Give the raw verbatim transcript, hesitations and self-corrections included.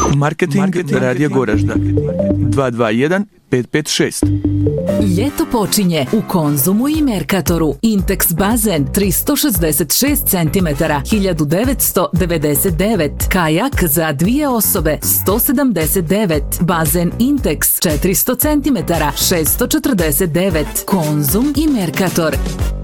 Marketing, Marketing Radija Goražda dva dva jedan pet pet šest. Ljeto počinje u Konzumu i Mercatoru. Intex bazen tristo šezdeset šest centimetara hiljadu devetsto devedeset devet. Kajak za dvije osobe sto sedamdeset devet. Bazen Intex četiristo centimetara šesto četrdeset devet. Konzum i Mercator.